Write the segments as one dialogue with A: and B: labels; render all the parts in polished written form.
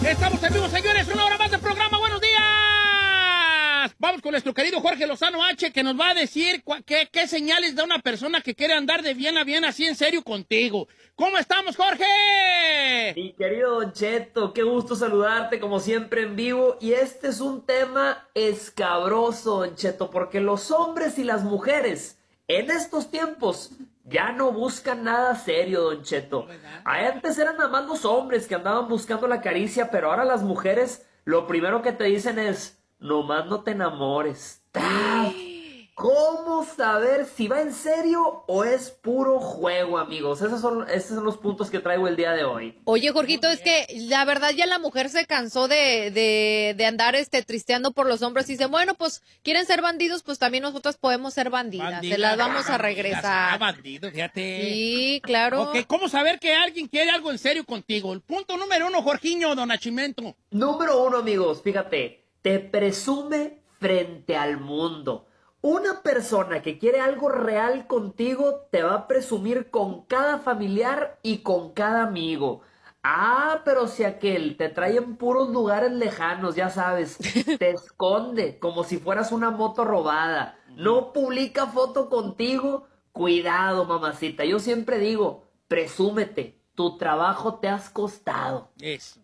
A: Estamos en vivo, señores, una hora más de programa. ¡Buenos días! Vamos con nuestro querido Jorge Lozano H, que nos va a decir qué señales da una persona que quiere andar de bien a bien así en serio contigo. ¿Cómo estamos, Jorge?
B: Mi querido Don Cheto, qué gusto saludarte como siempre en vivo. Y este es un tema escabroso, Don Cheto, porque los hombres y las mujeres en estos tiempos ya no buscan nada serio, Don Cheto. Antes eran nada más los hombres que andaban buscando la caricia, pero ahora las mujeres lo primero que te dicen es, nomás no te enamores. ¡Taf! ¿Cómo saber si va en serio o es puro juego, amigos? Esos son los puntos que traigo el día de hoy.
C: Oye, Jorgito, es que la verdad ya la mujer se cansó de andar tristeando por los hombres y dice, bueno, pues quieren ser bandidos, pues también nosotras podemos ser bandidas, se las vamos a regresar.
A: Bandido, fíjate.
C: Sí, claro.
A: Ok, ¿cómo saber que alguien quiere algo en serio contigo? El punto número 1, Jorginho, don Nachimento.
B: Número 1, amigos, fíjate, te presume frente al mundo. Una persona que quiere algo real contigo te va a presumir con cada familiar y con cada amigo. Ah, pero si aquel te trae en puros lugares lejanos, ya sabes, te esconde como si fueras una moto robada. No publica foto contigo. Cuidado, mamacita. Yo siempre digo, presúmete. Tu trabajo te has costado.
A: Eso.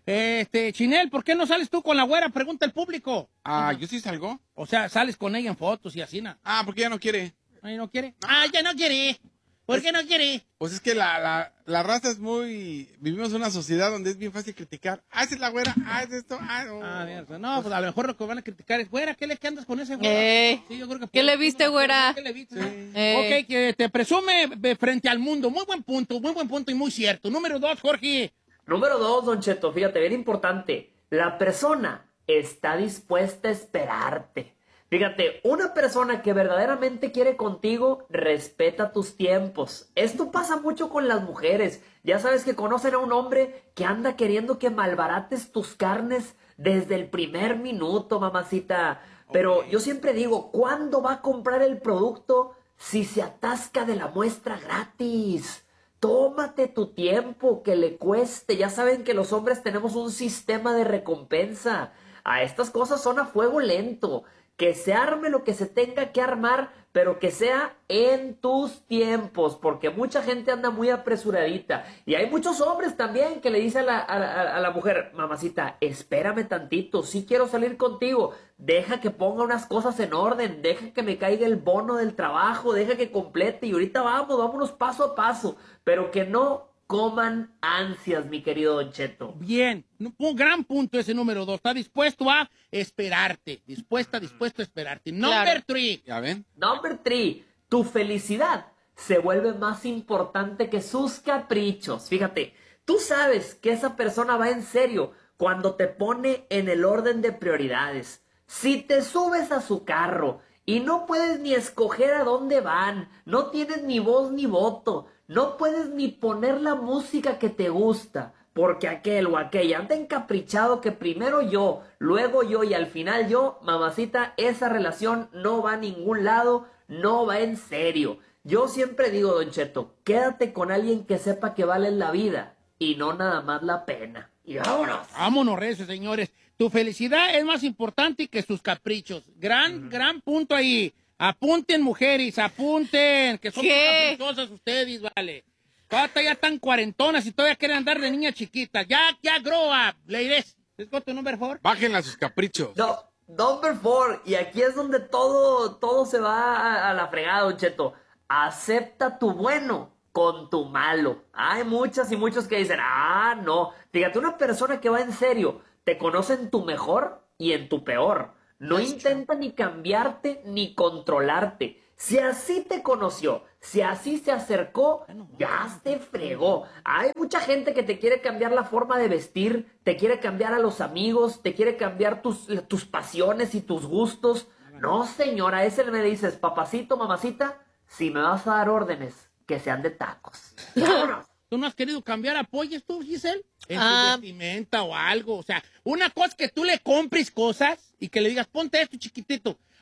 A: Chinel, ¿por qué no sales tú con la güera? Pregunta el público.
D: Yo sí salgo.
A: O sea, sales con ella en fotos y así, ¿no?
D: Porque ella no quiere.
A: ¿Ay, no quiere? Ya no quiere. ¿Por qué no quiere?
D: Pues es que la raza es muy... Vivimos en una sociedad donde es bien fácil criticar. Esa es la güera, es esto, no.
A: Mierda. No, pues a lo mejor lo que van a criticar es, güera, ¿qué andas con ese güera?
C: Sí, yo creo que ¿qué le viste, güera?
A: ¿Qué le viste?
D: Sí.
A: Ok, que te presume frente al mundo. Muy buen punto y muy cierto. Número 2, Jorge.
B: Número 2, Don Cheto, fíjate, bien importante. La persona está dispuesta a esperarte. Fíjate, una persona que verdaderamente quiere contigo, respeta tus tiempos. Esto pasa mucho con las mujeres. Ya sabes que conocen a un hombre que anda queriendo que malbarates tus carnes desde el primer minuto, mamacita. Pero yo siempre digo, ¿cuándo va a comprar el producto si se atasca de la muestra gratis? Tómate tu tiempo, que le cueste. Ya saben que los hombres tenemos un sistema de recompensa. A estas cosas son a fuego lento. Que se arme lo que se tenga que armar, pero que sea en tus tiempos, porque mucha gente anda muy apresuradita. Y hay muchos hombres también que le dicen a la mujer, mamacita, espérame tantito, sí quiero salir contigo, deja que ponga unas cosas en orden, deja que me caiga el bono del trabajo, deja que complete y ahorita vámonos paso a paso, pero que no coman ansias, mi querido Don Cheto.
A: Bien, un gran punto ese número 2. Está dispuesto a esperarte. Dispuesto a esperarte. Number 3.
D: ¿Ya ven?
B: Number 3. Tu felicidad se vuelve más importante que sus caprichos. Fíjate, tú sabes que esa persona va en serio cuando te pone en el orden de prioridades. Si te subes a su carro y no puedes ni escoger a dónde van, no tienes ni voz ni voto, no puedes ni poner la música que te gusta, porque aquel o aquella anda encaprichado que primero yo, luego yo y al final yo, mamacita, esa relación no va a ningún lado, no va en serio. Yo siempre digo, Don Cheto, quédate con alguien que sepa que vale la vida y no nada más la pena. Y vámonos.
A: Vámonos, reces, señores. Tu felicidad es más importante que sus caprichos. Gran punto ahí. Apunten, mujeres, apunten, que son caprichosas ustedes, vale. Ya están cuarentonas y todavía quieren andar de niña chiquita. Ya grow up, ladies. Let's go to number 4.
D: Bájenle a sus caprichos.
B: No, number 4. Y aquí es donde todo se va a la fregada, Don Cheto. Acepta tu bueno con tu malo. Hay muchas y muchos que dicen, no. Fíjate, una persona que va en serio, te conoce en tu mejor y en tu peor. No intenta ni cambiarte ni controlarte. Si así te conoció, si así se acercó, ya se fregó. Hay mucha gente que te quiere cambiar la forma de vestir, te quiere cambiar a los amigos, te quiere cambiar tus pasiones y tus gustos. No, señora, a ese le dices, papacito, mamacita, si me vas a dar órdenes, que sean de tacos. ¡Vámonos!
A: ¿Tú no has querido cambiar apoyos tú, Giselle? En tu vestimenta o algo. O sea, una cosa es que tú le compres cosas y que le digas, ponte esto chiquitito.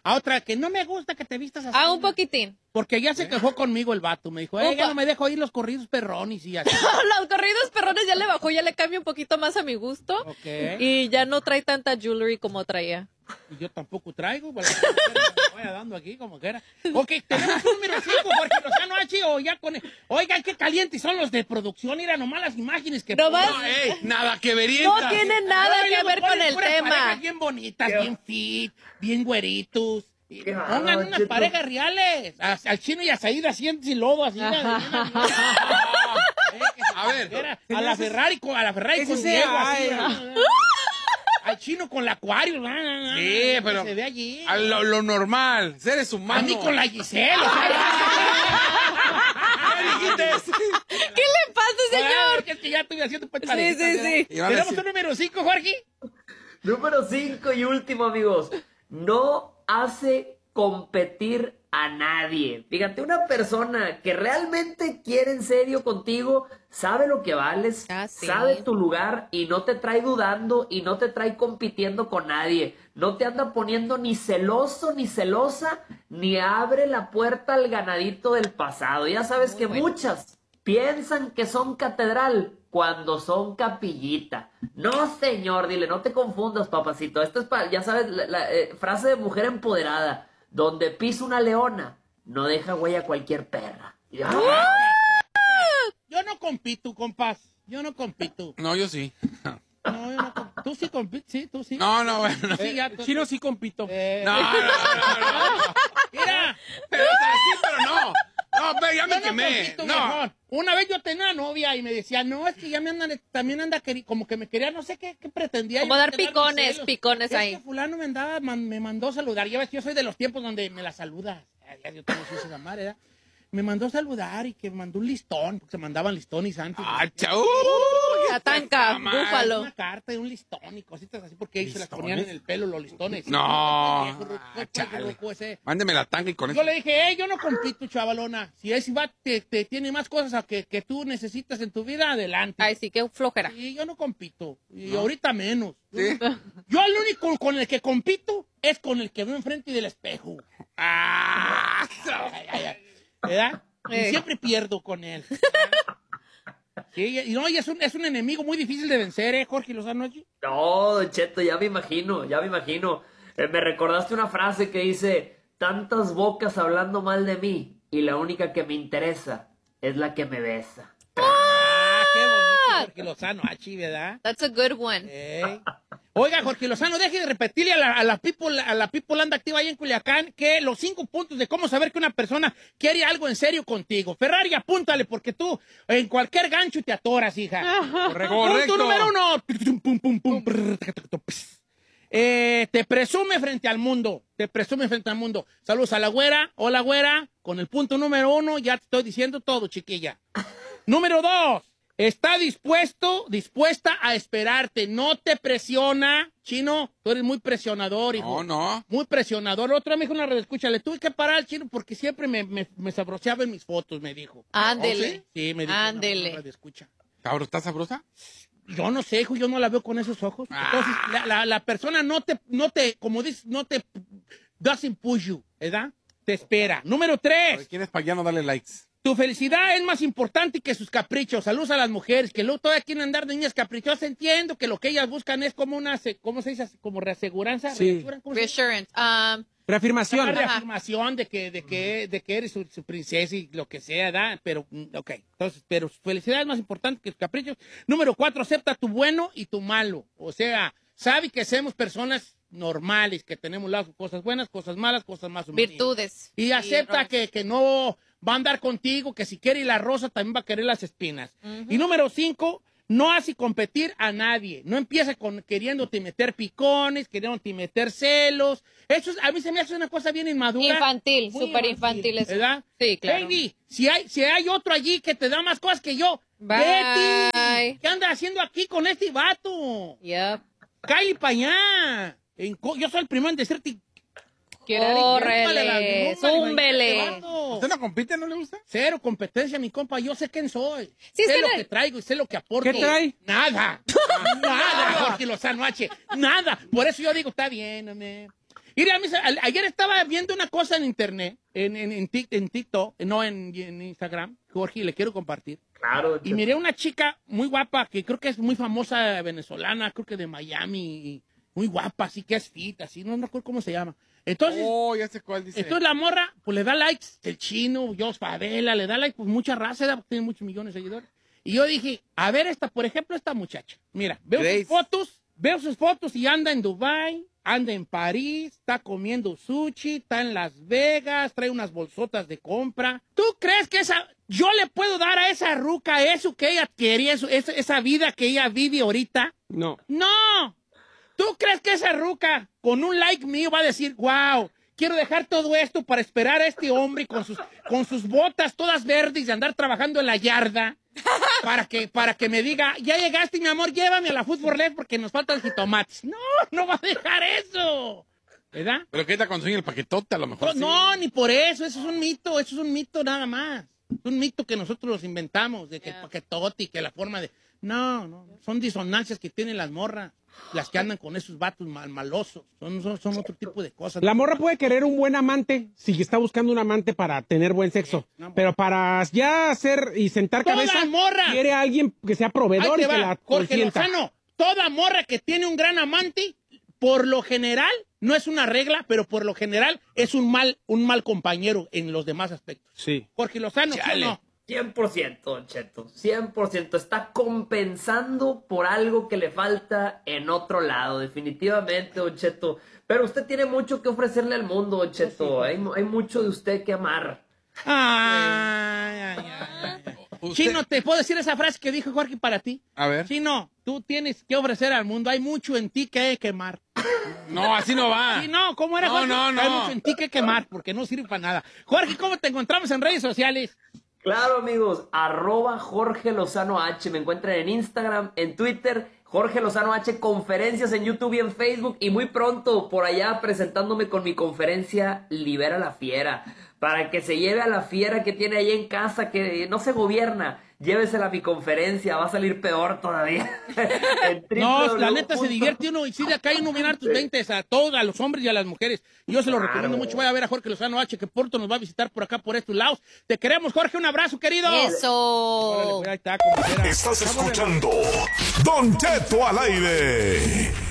A: A otra que no me gusta que te vistas así.
C: Un poquitín.
A: Porque ya se quejó conmigo el vato. Me dijo, ya no me dejo oír los corridos perrones y así.
C: Los corridos perrones ya le bajó, ya le cambia un poquito más a mi gusto.
A: Okay.
C: Y ya no trae tanta jewelry como traía.
A: Y yo tampoco traigo, para que me vaya dando aquí como que era. Ok, tenemos un número 5, Jorge Lozano H, o ya con... Oigan, qué calientes son los de producción, mira nomás las imágenes que...
C: No,
D: nada que ver.
C: No tiene nada que ver con el tema.
A: Bien bonitas, bien fit, bien güeritos. Pongan unas parejas reales. Al Chino y a Saída haciendo sin lodo, así. A ver, a la Ferrari con Diego, así. Al Chino con la Acuario.
D: Sí, pero
A: se ve allí.
D: A lo normal, seres humanos.
A: A mí con la Giselle.
C: ¿Qué le pasa, señor?
A: Es que ya estoy haciendo pues
C: Sí.
A: Tenemos un número 5, Jorge.
B: Número 5 y último, amigos. No hace competir a nadie. Fíjate, una persona que realmente quiere en serio contigo, sabe lo que vales,
C: Sí.
B: sabe tu lugar y no te trae dudando y no te trae compitiendo con nadie. No te anda poniendo ni celoso ni celosa, ni abre la puerta al ganadito del pasado. Ya sabes que muchas piensan que son catedral cuando son capillita. No, señor, dile, no te confundas, papacito. Esto es para, ya sabes, la frase de mujer empoderada. Donde pisa una leona, no deja huella a cualquier perra.
A: Yo no compito, compás. Yo no compito.
D: No, yo sí.
A: No, yo no compito. ¿Tú sí compites? Sí, tú sí.
D: No, bueno.
A: Sí, ya,
E: Chino sí compito.
D: No.
A: Mira.
D: Pero sí, pero no. No, pero ya me quemé.
A: Compito,
D: No.
A: mejor. Una vez yo tenía una novia y me decía, no, es que ya me andan, también anda, como que me quería, no sé qué pretendía.
C: Como
A: yo
C: dar
A: quedarme
C: picones
A: celos.
C: ahí.
A: Es que fulano me mandó saludar. Ya ves que yo soy de los tiempos donde me la saluda. Ya yo tengo esa madre, ¿verdad? Me mandó saludar y que mandó un listón, porque se mandaban listones antes.
D: ¡Chau!
C: Tatanca, búfalo.
A: Una carta y un listón y cositas así, porque ellos se las ponían en el pelo los listones.
D: No.
A: Chale.
D: Mándeme la tanga y con
A: Yo
D: eso.
A: le dije, yo no compito, chavalona. Si ese va te tiene más cosas que tú necesitas en tu vida, adelante.
C: Ay, sí, qué flojera.
A: Y yo no compito. Y ahorita menos.
D: ¿Sí?
A: Yo el único con el que compito es con el que veo enfrente del espejo. ¿Verdad? Y siempre pierdo con él. Sí, y no, y es un enemigo muy difícil de vencer, Jorge Lozano.
B: No, Don Cheto, ya me imagino. Me recordaste una frase que dice, tantas bocas hablando mal de mí y la única que me interesa es la que me besa.
A: Qué bonito, Jorge Lozano, ¿verdad?
C: That's a good one.
A: Oiga, Jorge Lozano, deje de repetirle a la people anda activa ahí en Culiacán que los 5 puntos de cómo saber que una persona quiere algo en serio contigo. Ferrari, apúntale, porque tú en cualquier gancho te atoras, hija.
D: Correcto.
A: Punto número 1. Te presume frente al mundo. Saludos a la güera. Hola, güera. Con el punto número 1 ya te estoy diciendo todo, chiquilla. Número 2. Está dispuesta a esperarte. No te presiona. Chino, tú eres muy presionador, hijo.
D: No.
A: Muy presionador. Otra me dijo una escucha, le tuve que parar al Chino porque siempre me sabroseaba en mis fotos, me dijo.
C: Ándele.
A: Sí, me dijo.
C: Ándele.
A: Una escucha.
D: Cabro, ¿estás sabrosa?
A: Yo no sé, hijo, yo no la veo con esos ojos. Entonces, la persona no te, como dices, no te doesn't push you, ¿verdad? Te espera. Número 3.
D: ¿Quién es para ya no darle likes?
A: Tu felicidad es más importante que sus caprichos. Saludos a las mujeres que luego todavía quieren andar de niñas caprichosas. Entiendo que lo que ellas buscan es como una, ¿cómo se dice? Como reaseguranza.
E: Sí.
A: ¿Cómo se dice?
C: Reassurance.
E: Reafirmación.
A: Una reafirmación de que eres su princesa y lo que sea, ¿da? Pero, ok. Entonces, pero su felicidad es más importante que sus caprichos. Número 4, acepta tu bueno y tu malo. O sea, sabe que somos personas normales, que tenemos las cosas buenas, cosas malas, cosas más humildes.
C: Virtudes.
A: Y acepta que no va a andar contigo, que si quiere ir la rosa también va a querer las espinas. Y número 5, no hace competir a nadie. No empieza queriéndote meter picones, queriéndote meter celos. Eso a mí se me hace una cosa bien inmadura.
C: Infantil,
A: muy
C: súper infantil eso.
A: ¿Verdad?
C: Sí, claro.
A: Baby, si hay otro allí que te da más cosas que yo,
C: Bye.
A: Betty, ¿qué anda haciendo aquí con este vato?
C: Yep.
A: Cállate para allá. Yo soy el primero en decirte.
C: Córrele, zúmbele.
D: ¿Usted no compite? ¿No le gusta?
A: Cero competencia, mi compa. Yo sé quién soy.
C: Sí,
A: sé
C: es
A: lo
C: que
A: que traigo y sé lo que aporto.
E: ¿Qué trae?
A: Nada. Nada, Jorge Lozano H. Nada. Por eso yo digo, está bien, hombre. Mira, ayer estaba viendo una cosa en internet, en TikTok, no en Instagram, Jorge, y le quiero compartir.
B: Claro.
A: Y miré una chica muy guapa, que creo que es muy famosa venezolana, creo que de Miami, muy guapa, así que es fit, así, no recuerdo cómo se llama. Entonces,
D: ya sé cuál dice.
A: entonces la morra, pues le da likes, el chino, Jos Favela, le da likes, pues mucha raza, porque tiene muchos millones de seguidores. Y yo dije, a ver, por ejemplo, esta muchacha, mira, veo sus fotos y anda en Dubái, anda en París, está comiendo sushi, está en Las Vegas, trae unas bolsotas de compra. ¿Tú crees que yo le puedo dar a esa ruca eso que ella quería, esa vida que ella vive ahorita?
E: No.
A: ¡No! ¿Tú crees que esa ruca con un like mío va a decir, wow, quiero dejar todo esto para esperar a este hombre con sus botas todas verdes y andar trabajando en la yarda para que me diga, ya llegaste, mi amor, llévame a la Food for Less porque nos faltan jitomates? No va a dejar eso, ¿verdad?
D: Pero que ella consume el paquetote, a lo mejor.
A: No, ni por eso, eso es un mito nada más. Es un mito que nosotros los inventamos, de que el paquetote y que la forma de... No, son disonancias que tienen las morras, las que andan con esos vatos malosos. Son otro tipo de cosas.
E: La morra puede querer un buen amante si está buscando un amante para tener buen sexo. Pero para ya hacer y sentar
A: ¡Toda
E: cabeza,
A: morra!
E: quiere a alguien que sea proveedor y que la
A: Jorge
E: consienta.
A: Lozano, toda morra que tiene un gran amante, por lo general, no es una regla, pero por lo general es un mal compañero en los demás aspectos.
E: Sí.
A: Jorge Lozano, ¿sí o no?
B: 100%, Don Cheto, 100%. Está compensando por algo que le falta en otro lado, definitivamente, Don Cheto. Pero usted tiene mucho que ofrecerle al mundo, Don Cheto. Hay mucho de usted que amar.
A: Ay. Chino, ¿te puedo decir esa frase que dijo Jorge para ti?
D: A ver.
A: Chino, tú tienes que ofrecer al mundo. Hay mucho en ti que hay que quemar.
D: No, así no va.
A: Sí, no, ¿cómo era, Jorge?
D: No.
A: Hay mucho en ti que quemar porque no sirve para nada. Jorge, ¿cómo te encontramos en redes sociales?
B: Claro, amigos, @Jorge Lozano H. Me encuentran en Instagram, en Twitter, Jorge Lozano H, conferencias en YouTube y en Facebook, y muy pronto por allá presentándome con mi conferencia Libera la Fiera, para que se lleve a la fiera que tiene ahí en casa, que no se gobierna. Llévesela a mi conferencia, va a salir peor todavía.
A: No, la neta se divierte uno y sí de acá hay iluminar tus 20 a todos, a los hombres y a las mujeres. Yo se lo recomiendo mucho. Vaya a ver a Jorge Lozano H, que pronto nos va a visitar por acá, por estos lados. Te queremos, Jorge, un abrazo, querido.
C: Eso.
A: Órale, pues, ahí está, como quiera.
F: Estás escuchando Don Cheto al aire.